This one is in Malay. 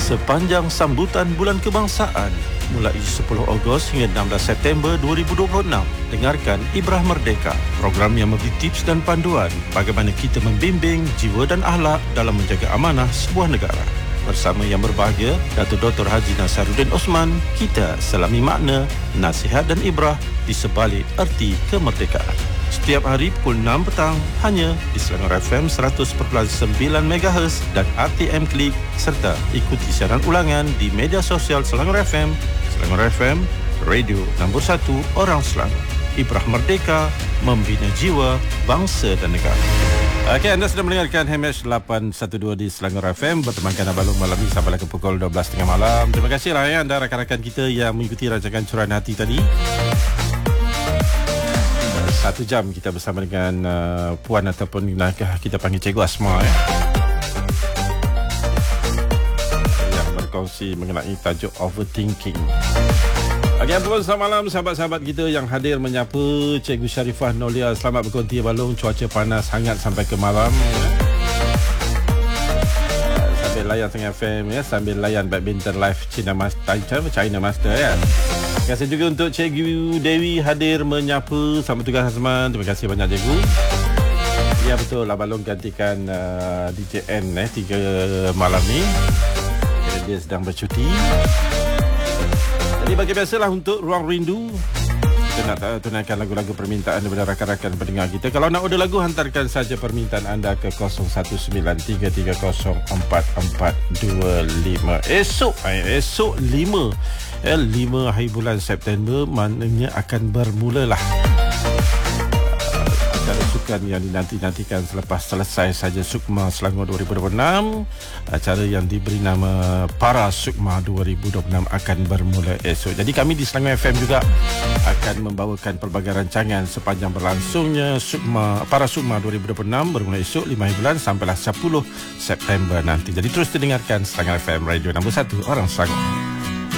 sepanjang sambutan Bulan Kebangsaan mulai 10 Ogos hingga 16 September 2026. Dengarkan Ibrah Merdeka, program yang memberi tips dan panduan bagaimana kita membimbing jiwa dan akhlak dalam menjaga amanah sebuah negara. Bersama yang berbahagia, Datuk Dr. Haji Nasaruddin Osman, kita selami makna, nasihat dan ibrah di sebalik erti kemerdekaan. Setiap hari pukul 6 petang hanya di Selangor FM 100.9 MHz dan RTM Klik, serta ikuti siaran ulangan di media sosial Selangor FM, radio nombor 1 orang Selangor. Ibrah Merdeka, membina jiwa, bangsa dan negara. Okey, anda sedang mendengarkan HMH812 di Selangor FM. Bertemankan Abang Long malam ini sampai ke pukul 12.30 malam. Terima kasih anda rakan-rakan kita yang mengikuti rancangan Curahan Hati tadi. 1 jam kita bersama dengan Puan ataupun kita panggil Cikgu Asma yang berkongsi mengenai tajuk overthinking. Okey, apa selamat malam sahabat-sahabat kita yang hadir menyapa. Cikgu Sharifah Nolia, selamat berkonti Balong. Cuaca panas hangat sampai ke malam sambil layan Tengah FM sambil layan badminton live China Master Terima kasih juga untuk Cikgu Dewi hadir menyapa. Selamat tugas Azman. Terima kasih banyak Cikgu. Ya betul, Abang Long gantikan DJ N 3 malam ni. Dia sedang bercuti. Jadi bagi biasalah untuk Ruang Rindu, kita nak tunaikan lagu-lagu permintaan daripada rakan-rakan pendengar kita. Kalau nak order lagu, hantarkan saja permintaan anda ke 0193304425. Esok 5 hari bulan September maknanya akan bermulalah acara sukan yang dinanti-nantikan selepas selesai saja Sukma Selangor 2026. Acara yang diberi nama Para Sukma 2026 akan bermula esok. Jadi kami di Selangor FM juga akan membawakan pelbagai rancangan sepanjang berlangsungnya Para Sukma 2026 bermula esok 5 hari bulan sampailah 10 September nanti. Jadi terus didengarkan Selangor FM, radio nombor 1 orang Selangor.